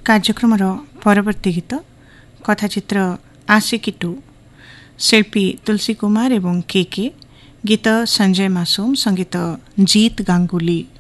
କାର୍ଯ୍ୟକ୍ରମର ପରବର୍ତ୍ତୀ ଗୀତ କଥାଚିତ୍ର ଆଶିକି 2 ଶିଳ୍ପୀ ତୁଳସୀ କୁମାର ଏବଂ କେ ଗୀତ ସଞ୍ଜୟ ମାସୁମ, ସଙ୍ଗୀତ ଜିତ୍ ଗାଙ୍ଗୁଲି।